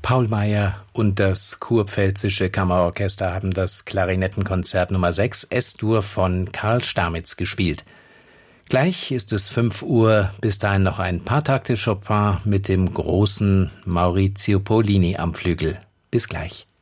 Paul Meyer und das Kurpfälzische Kammerorchester haben das Klarinettenkonzert Nummer 6 S-Dur von Karl Stamitz gespielt. Gleich ist es 5 Uhr, bis dahin noch ein paar Takte Chopin mit dem großen Maurizio Pollini am Flügel. Bis gleich.